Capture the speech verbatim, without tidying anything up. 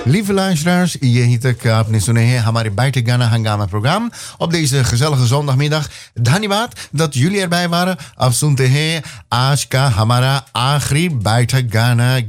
Lieve luisteraars, यहीं तक आपने सुने हैं हमारे Bijte Gana Hangama program op deze gezellige zondagmiddag. धन्यवाद dat jullie erbij waren. अब सुनते हैं आज का हमारा आखिरी Bijte Gana